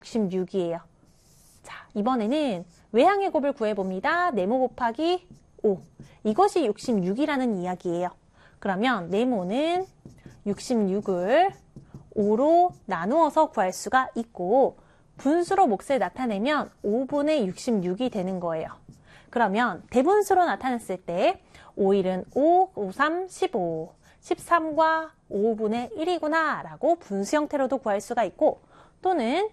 66이에요. 자, 이번에는 외항의 곱을 구해봅니다. 네모 곱하기 5. 이것이 66이라는 이야기예요. 그러면 네모는 66을 5로 나누어서 구할 수가 있고 분수로 몫을 나타내면 5분의 66이 되는 거예요. 그러면 대분수로 나타냈을 때 5일은 5, 5, 3, 15, 13과 5분의 1이구나 라고 분수 형태로도 구할 수가 있고 또는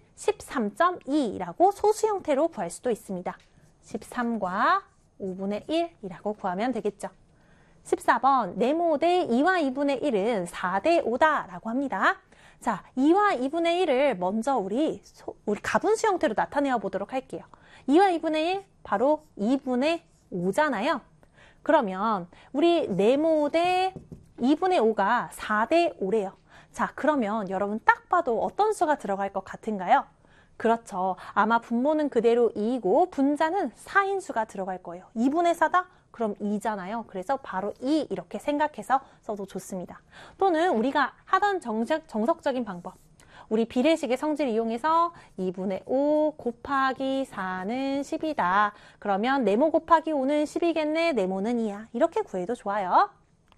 13.2라고 소수 형태로 구할 수도 있습니다. 13과 5분의 1이라고 구하면 되겠죠. 14번 네모 대 2와 2분의 1은 4대 5다 라고 합니다. 자, 2와 2분의 1을 먼저 우리 가분수 형태로 나타내어 보도록 할게요. 2와 2분의 1 바로 2분의 5잖아요. 그러면 우리 네모 대 2분의 5가 4대 5래요. 자, 그러면 여러분 딱 봐도 어떤 수가 들어갈 것 같은가요? 그렇죠. 아마 분모는 그대로 2이고 분자는 4인수가 들어갈 거예요. 2분의 4다? 그럼 2잖아요. 그래서 바로 2 이렇게 생각해서 써도 좋습니다. 또는 우리가 하던 정석적인 방법. 우리 비례식의 성질 이용해서 2분의 5 곱하기 4는 10이다. 그러면 네모 곱하기 5는 10이겠네. 네모는 2야. 이렇게 구해도 좋아요.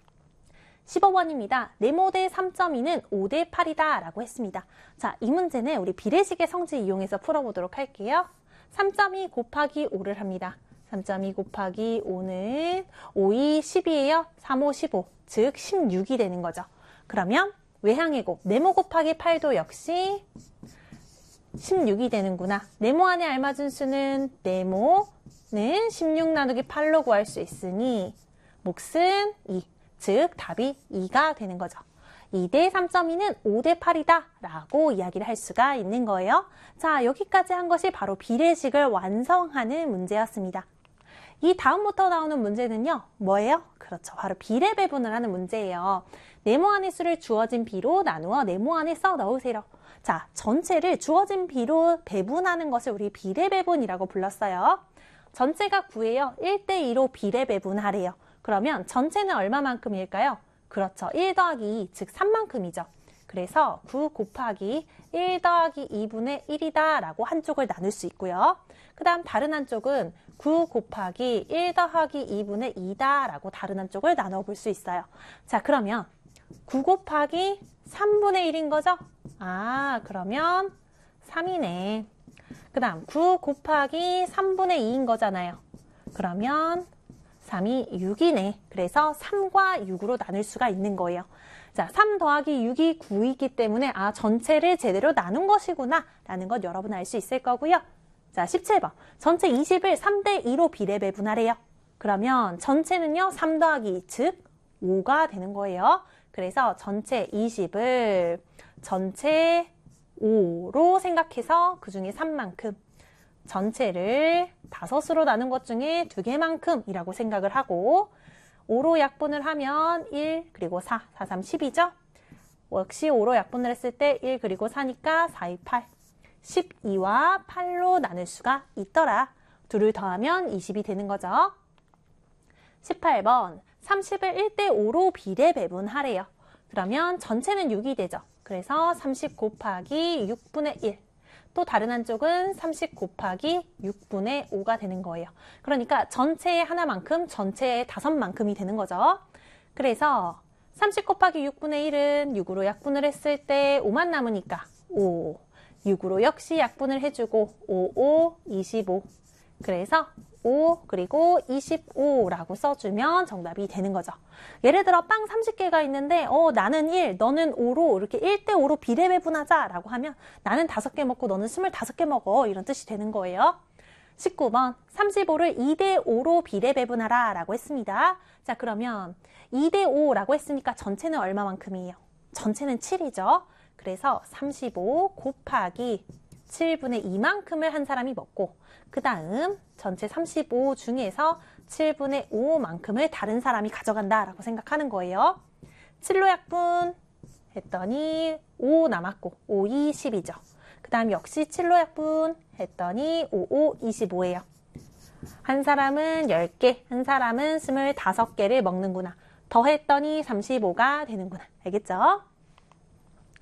15번입니다. 네모 대 3.2는 5대 8이다 라고 했습니다. 자, 이 문제는 우리 비례식의 성질 이용해서 풀어보도록 할게요. 3.2 곱하기 5를 합니다. 3.2 곱하기 5는 5이 10이에요. 3, 5, 15, 즉 16이 되는 거죠. 그러면 외항의 곱, 네모 곱하기 8도 역시 16이 되는구나. 네모 안에 알맞은 수는 네모는 16 나누기 8로 구할 수 있으니 몫은 2. 즉 답이 2가 되는 거죠. 2대 3.2는 5대 8이다 라고 이야기를 할 수가 있는 거예요. 자, 여기까지 한 것이 바로 비례식을 완성하는 문제였습니다. 이 다음부터 나오는 문제는요. 뭐예요? 그렇죠. 바로 비례 배분을 하는 문제예요. 네모 안의 수를 주어진 비로 나누어 네모 안에 써 넣으세요. 자, 전체를 주어진 비로 배분하는 것을 우리 비례 배분이라고 불렀어요. 전체가 9예요. 1대2로 비례 배분하래요. 그러면 전체는 얼마만큼일까요? 그렇죠. 1 더하기 2, 즉 3만큼이죠. 그래서 9 곱하기 1 더하기 2분의 1이다 라고 한쪽을 나눌 수 있고요. 그 다음 다른 한쪽은 9 곱하기 1 더하기 2분의 2다 라고 다른 한쪽을 나눠 볼 수 있어요. 자, 그러면 9 곱하기 3분의 1인 거죠? 아, 그러면 3이네. 그 다음 9 곱하기 3분의 2인 거잖아요. 그러면 3이 6이네. 그래서 3과 6으로 나눌 수가 있는 거예요. 자, 3 더하기 6이 9이기 때문에 아, 전체를 제대로 나눈 것이구나 라는 것 여러분 알 수 있을 거고요. 자, 17번. 전체 20을 3대2로 비례 배분하래요. 그러면 전체는요, 3 더하기 2, 즉 5가 되는 거예요. 그래서 전체 20을 전체 5로 생각해서 그 중에 3만큼 전체를 5으로 나눈 것 중에 2개만큼이라고 생각을 하고 5로 약분을 하면 1 그리고 4, 4, 3, 10이죠. 역시 5로 약분을 했을 때 1 그리고 4니까 4, 2, 8 12와 8로 나눌 수가 있더라. 둘을 더하면 20이 되는 거죠. 18번 30을 1대5로 비례 배분하래요. 그러면 전체는 6이 되죠. 그래서 30 곱하기 6분의 1 또 다른 한쪽은 30 곱하기 6분의 5가 되는 거예요. 그러니까 전체의 하나만큼 전체의 5만큼이 되는 거죠. 그래서 30 곱하기 6분의 1은 6으로 약분을 했을 때 5만 남으니까 5, 6으로 역시 약분을 해주고 5, 5, 25 그래서 5 그리고 25라고 써주면 정답이 되는 거죠. 예를 들어 빵 30개가 있는데 나는 1, 너는 5로 이렇게 1대5로 비례 배분하자 라고 하면 나는 5개 먹고 너는 25개 먹어 이런 뜻이 되는 거예요. 19번 35를 2대5로 비례 배분하라 라고 했습니다. 자, 그러면 2대5라고 했으니까 전체는 얼마만큼이에요? 전체는 7이죠. 그래서 35 곱하기 7분의 2만큼을 한 사람이 먹고 그 다음 전체 35 중에서 7분의 5만큼을 다른 사람이 가져간다 라고 생각하는 거예요. 7로 약분 했더니 5 남았고 5, 2, 10이죠. 그 다음 역시 7로 약분 했더니 5, 5, 25예요. 한 사람은 10개, 한 사람은 25개를 먹는구나. 더했더니 35가 되는구나. 알겠죠?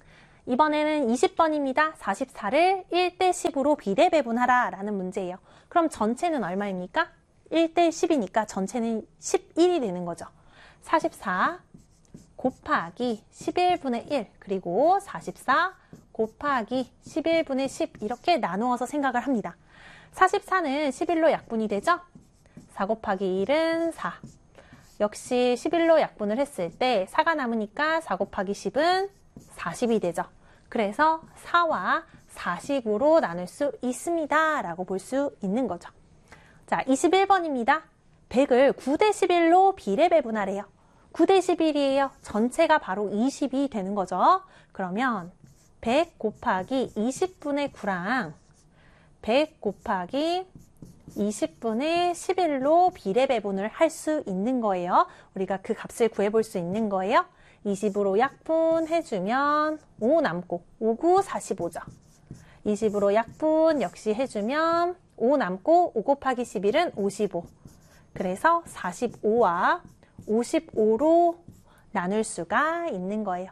이번에는 20번입니다. 44를 1대 10으로 비례 배분하라 라는 문제예요. 그럼 전체는 얼마입니까? 1대 10이니까 전체는 11이 되는 거죠. 44 곱하기 11분의 1 그리고 44 곱하기 11분의 10 이렇게 나누어서 생각을 합니다. 44는 11로 약분이 되죠? 4 곱하기 1은 4. 역시 11로 약분을 했을 때 4가 남으니까 4 곱하기 10은 40이 되죠. 그래서 4와 40으로 나눌 수 있습니다. 라고 볼 수 있는 거죠. 자, 21번입니다. 100을 9대 11로 비례 배분하래요. 9대 11이에요. 전체가 바로 20이 되는 거죠. 그러면 100 곱하기 20분의 9랑 100 곱하기 20분의 11로 비례 배분을 할 수 있는 거예요. 우리가 그 값을 구해볼 수 있는 거예요. 20으로 약분해주면 5 남고 5, 9, 45죠. 20으로 약분 역시 해주면 5 남고 5 곱하기 11은 55. 그래서 45와 55로 나눌 수가 있는 거예요.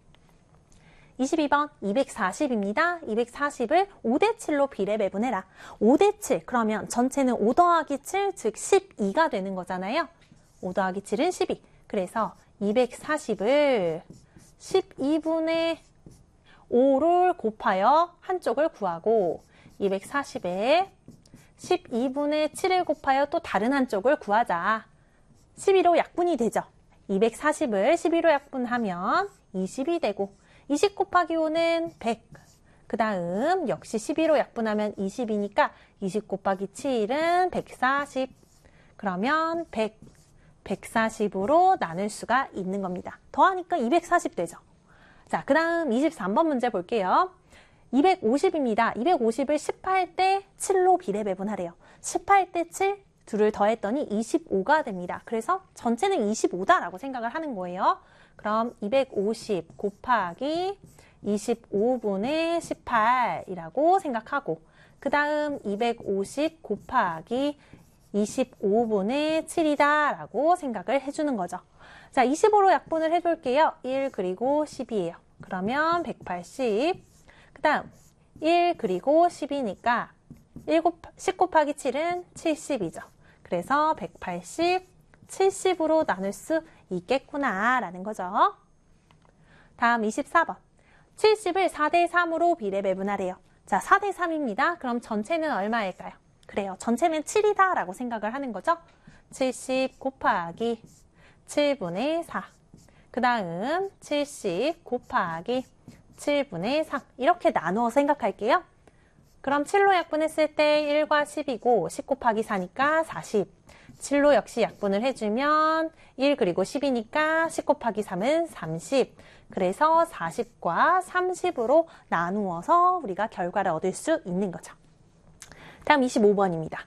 22번 240입니다. 240을 5대 7로 비례 배분해라. 5대 7 그러면 전체는 5 더하기 7 즉 12가 되는 거잖아요. 5 더하기 7은 12. 그래서 240을 12분의 5를 곱하여 한쪽을 구하고 240에 12분의 7을 곱하여 또 다른 한쪽을 구하자. 12로 약분이 되죠. 240을 12로 약분하면 20이 되고 20 곱하기 5는 100. 그 다음 역시 12로 약분하면 20이니까 20 곱하기 7은 140. 그러면 100, 140으로 나눌 수가 있는 겁니다. 더하니까 240 되죠. 자, 그 다음 23번 문제 볼게요. 250입니다. 250을 18대 7로 비례 배분하래요. 18대 7, 둘을 더했더니 25가 됩니다. 그래서 전체는 25다라고 생각을 하는 거예요. 그럼 250 곱하기 25분의 18이라고 생각하고 그 다음 250 곱하기 25분의 7이다 라고 생각을 해주는 거죠. 자, 25로 약분을 해볼게요. 1 그리고 10이에요. 그러면 180. 그 다음 1 그리고 10이니까 10 곱하기 7은 70이죠. 그래서 180, 70으로 나눌 수 있겠구나 라는 거죠. 다음 24번. 70을 4대 3으로 비례 배분하래요. 자, 4대 3입니다. 그럼 전체는 얼마일까요? 그래요. 전체는 7이다 라고 생각을 하는 거죠. 70 곱하기 7분의 4. 그 다음 70 곱하기 7분의 3. 이렇게 나누어 생각할게요. 그럼 7로 약분했을 때 1과 10이고 10 곱하기 4니까 40. 7로 역시 약분을 해주면 1 그리고 10이니까 10 곱하기 3은 30. 그래서 40과 30으로 나누어서 우리가 결과를 얻을 수 있는 거죠. 다음 25번입니다.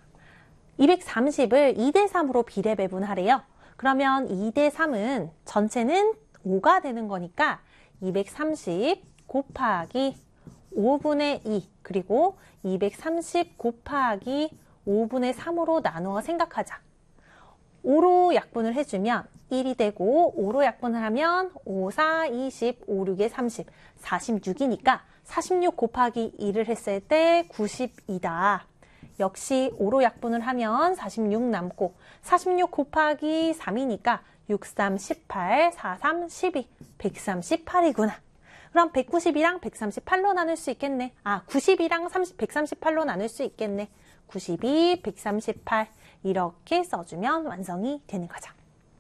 230을 2대 3으로 비례 배분하래요. 그러면 2대 3은 전체는 5가 되는 거니까 230 곱하기 5분의 2 그리고 230 곱하기 5분의 3으로 나누어 생각하자. 5로 약분을 해주면 1이 되고 5로 약분을 하면 5, 4, 20, 5, 6에 30, 46이니까 46 곱하기 2를 했을 때 92다. 역시 5로 약분을 하면 46 남고 46 곱하기 3이니까 6, 3, 18, 4, 3, 12, 138이구나. 그럼 190이랑 138로 나눌 수 있겠네. 90이랑 138로 나눌 수 있겠네. 92, 138 이렇게 써주면 완성이 되는 거죠.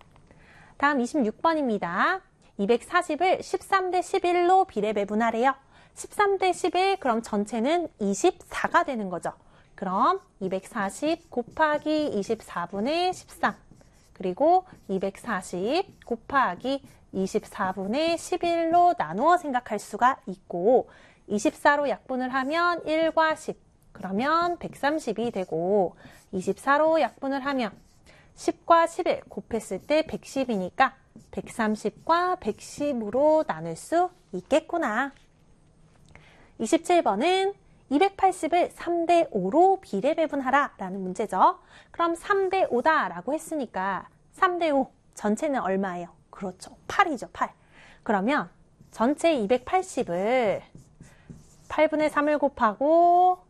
다음 26번입니다. 240을 13대 11로 비례 배분하래요. 13대 11 그럼 전체는 24가 되는 거죠. 그럼 240 곱하기 24분의 13 그리고 240 곱하기 24분의 11로 나누어 생각할 수가 있고 24로 약분을 하면 1과 10 그러면 130이 되고 24로 약분을 하면 10과 11 곱했을 때 110이니까 130과 110으로 나눌 수 있겠구나. 27번은 280을 3대 5로 비례 배분하라 라는 문제죠. 그럼 3대 5다 라고 했으니까 3대 5 전체는 얼마예요? 그렇죠. 8이죠. 8. 그러면 전체 280을 8분의 3을 곱하고